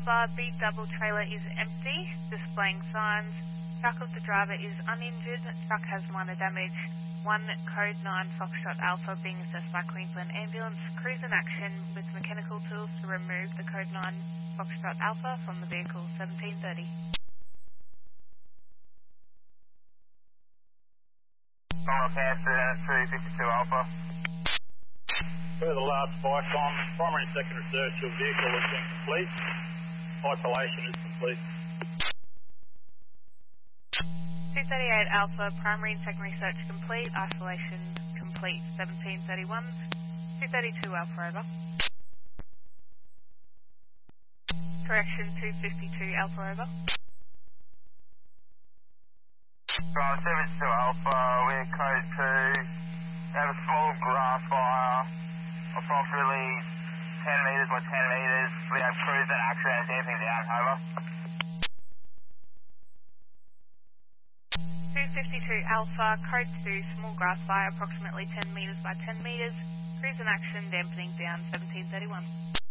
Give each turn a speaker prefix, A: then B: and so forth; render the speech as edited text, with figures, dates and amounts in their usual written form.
A: Alpha, the double trailer is empty, displaying signs. Truck of the driver is uninjured. Truck has minor damage. 1 code 9 Foxtrot Alpha being assessed by Queensland Ambulance. Crews in action with mechanical tools to remove the code 9 Foxtrot Alpha from the vehicle. 17:30.
B: Cancer 352 Alpha.
C: For the last spike on primary and secondary search of vehicle has been complete. Isolation is complete.
A: 238 Alpha, primary and secondary search complete, isolation complete. 17:31. 232 Alpha, over. Correction 252 Alpha, over.
B: Right, 72 Alpha, we're code 2. We have a small grass fire, approximately 10 metres by 10 metres. We have crews in action and damping down, over.
A: 252 Alpha, code 2, small grass fire, approximately 10 metres by 10 metres. Crews in action, dampening down. 17:31.